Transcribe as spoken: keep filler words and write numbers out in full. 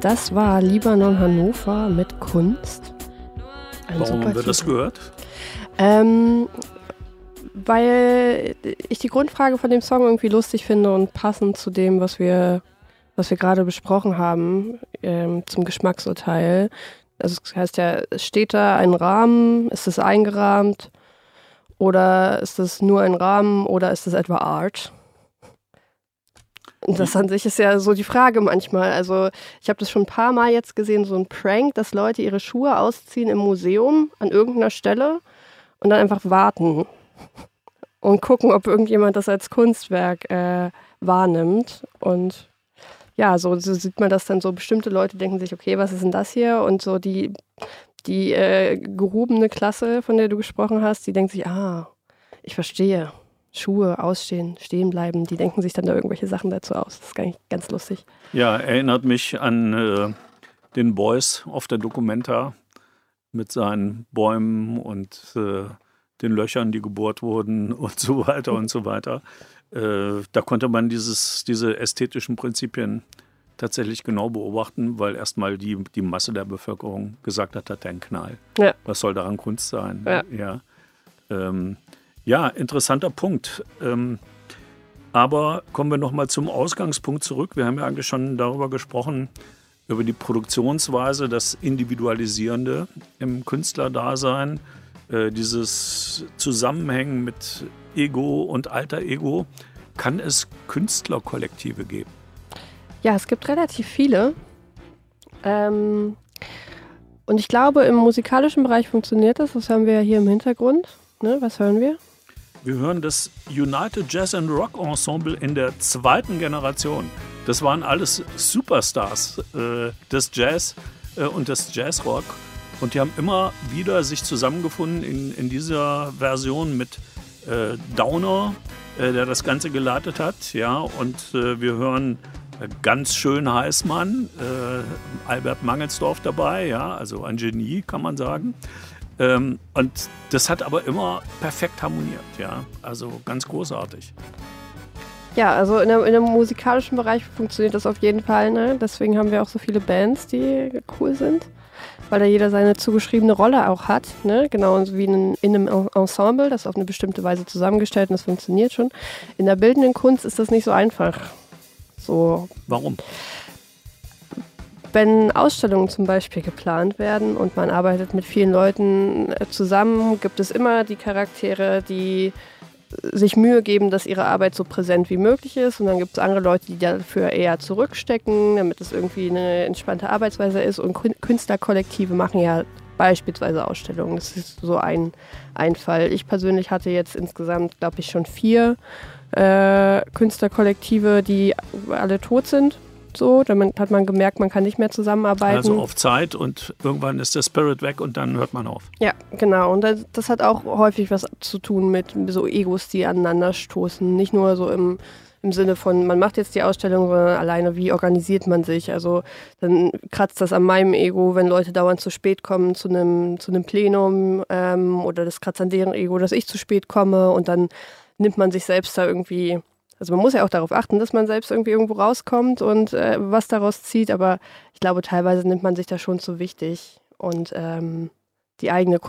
Das war Libanon Hannover mit Kunst. Ein Warum haben wir das gehört? Ähm, weil ich die Grundfrage von dem Song irgendwie lustig finde und passend zu dem, was wir, was wir gerade besprochen haben, ähm, zum Geschmacksurteil. Also das heißt ja, steht da ein Rahmen, ist es eingerahmt oder ist es nur ein Rahmen oder ist es etwa Art? Und das an sich ist ja so die Frage manchmal. Also ich habe das schon ein paar Mal jetzt gesehen, so ein Prank, dass Leute ihre Schuhe ausziehen im Museum an irgendeiner Stelle und dann einfach warten und gucken, ob irgendjemand das als Kunstwerk äh, wahrnimmt. Und ja, so, so sieht man das dann so. Bestimmte Leute denken sich, okay, was ist denn das hier? Und so die, die äh, gehobene Klasse, von der du gesprochen hast, die denkt sich, ah, ich verstehe. Schuhe ausstehen, stehen bleiben, die denken sich dann da irgendwelche Sachen dazu aus. Das ist gar nicht ganz lustig. Ja, erinnert mich an äh, den Beuys auf der Documenta mit seinen Bäumen und äh, den Löchern, die gebohrt wurden und so weiter und so weiter. Äh, da konnte man dieses, diese ästhetischen Prinzipien tatsächlich genau beobachten, weil erstmal die, die Masse der Bevölkerung gesagt hat, hat ein Knall. Ja. Was soll daran Kunst sein? Ja. Ja. Ähm, Ja, interessanter Punkt. Ähm, aber kommen wir nochmal zum Ausgangspunkt zurück. Wir haben ja eigentlich schon darüber gesprochen, über die Produktionsweise, das Individualisierende im Künstlerdasein, äh, dieses Zusammenhängen mit Ego und Alter Ego. Kann es Künstlerkollektive geben? Ja, es gibt relativ viele. Ähm, und ich glaube, im musikalischen Bereich funktioniert das. Das haben wir ja hier im Hintergrund. Ne, was hören wir? Wir hören das United Jazz and Rock Ensemble in der zweiten Generation. Das waren alles Superstars äh, des Jazz äh, und des Jazzrock. Und die haben immer wieder sich zusammengefunden in, in dieser Version mit äh, Downer, äh, der das Ganze geleitet hat. Ja, und äh, wir hören äh, ganz schön Heißmann, äh, Albert Mangelsdorf dabei, ja, also ein Genie, kann man sagen. Ähm, und das hat aber immer perfekt harmoniert, ja, also ganz großartig. Ja, also in dem, in dem musikalischen Bereich funktioniert das auf jeden Fall, ne? Deswegen haben wir auch so viele Bands, die cool sind, weil da jeder seine zugeschriebene Rolle auch hat, ne? Genau wie in, in einem Ensemble, das auf eine bestimmte Weise zusammengestellt und das funktioniert schon. In der bildenden Kunst ist das nicht so einfach. So. Warum? Wenn Ausstellungen zum Beispiel geplant werden und man arbeitet mit vielen Leuten zusammen, gibt es immer die Charaktere, die sich Mühe geben, dass ihre Arbeit so präsent wie möglich ist. Und dann gibt es andere Leute, die dafür eher zurückstecken, damit es irgendwie eine entspannte Arbeitsweise ist. Und Künstlerkollektive machen ja beispielsweise Ausstellungen. Das ist so ein, ein Fall. Ich persönlich hatte jetzt insgesamt, glaube ich, schon vier äh, Künstlerkollektive, die alle tot sind. So, dann hat man gemerkt, man kann nicht mehr zusammenarbeiten. Also auf Zeit und irgendwann ist der Spirit weg und dann hört man auf. Ja, genau. Und das, das hat auch häufig was zu tun mit so Egos, die aneinander stoßen. Nicht nur so im, im Sinne von, man macht jetzt die Ausstellung, sondern alleine, wie organisiert man sich. Also dann kratzt das an meinem Ego, wenn Leute dauernd zu spät kommen zu einem zu einem Plenum ähm, oder das kratzt an deren Ego, dass ich zu spät komme und dann nimmt man sich selbst da irgendwie. Also man muss ja auch darauf achten, dass man selbst irgendwie irgendwo rauskommt und äh, was daraus zieht, aber ich glaube, teilweise nimmt man sich da schon zu wichtig und ähm, die eigene